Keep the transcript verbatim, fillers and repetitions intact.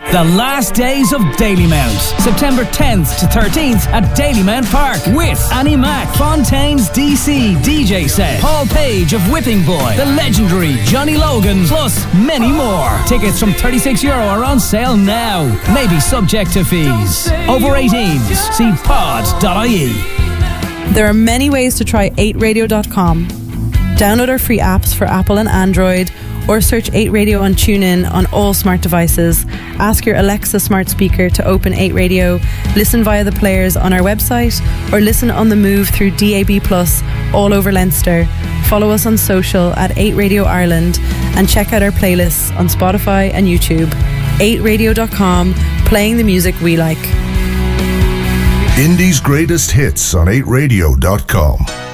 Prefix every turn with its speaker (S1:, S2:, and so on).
S1: The last days of Dalymount. September tenth to thirteenth at Dalymount Park with Annie Mac, Fontaine's D C D J set, Paul Page of Whipping Boy, the legendary Johnny Logan, plus many more. Tickets from thirty-six euro are on sale now. Maybe subject to fees. Over eighteens. See pod dot I E.
S2: There are many ways to try eight radio dot com. Download our free apps for Apple and Android, or search eight radio on TuneIn on all smart devices. Ask your Alexa smart speaker to open eight radio, listen via the players on our website, or listen on the move through D A B plus all over Leinster. Follow us on social at eight radio Ireland and check out our playlists on Spotify and YouTube. eight radio dot com, playing the music we like.
S3: Indie's greatest hits on eight radio dot com.